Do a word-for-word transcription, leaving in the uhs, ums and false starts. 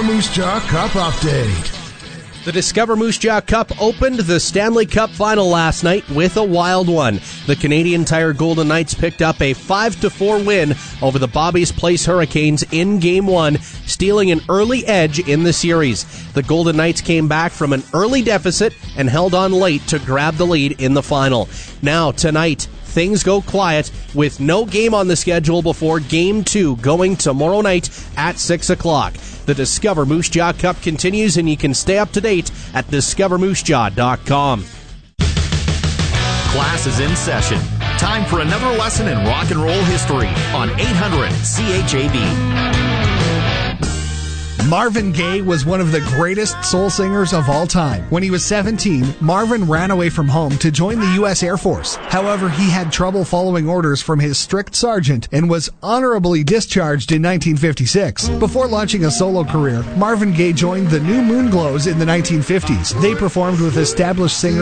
Moose Jaw Cup update. The Discover Moose Jaw Cup opened the Stanley Cup final last night with a wild one. The Canadian Tire Golden Knights picked up a five to four win over the Bobby's Place Hurricanes in Game one, stealing an early edge in the series. The Golden Knights came back from an early deficit and held on late to grab the lead in the final. Now, tonight, things go quiet with no game on the schedule before Game two going tomorrow night at six o'clock. The Discover Moose Jaw Cup continues, and you can stay up to date at discover moose jaw dot com. Class is in session. Time for another lesson in rock and roll history on eight hundred C H A B. Marvin Gaye was one of the greatest soul singers of all time. When he was seventeen, Marvin ran away from home to join the U S Air Force. However, he had trouble following orders from his strict sergeant and was honorably discharged in nineteen fifty-six. Before launching a solo career, Marvin Gaye joined the New Moonglows in the nineteen fifties. They performed with established singers